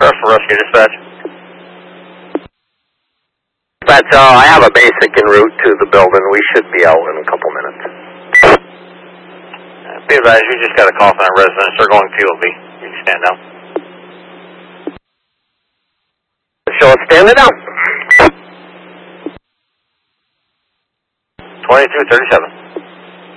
Request for rescue dispatch. Dispatch, I have a basic en route to the building. We should be out in a couple minutes. Be advised, we just got a call from our residents. They're going field B. You can stand down. Show us standing down. 2237.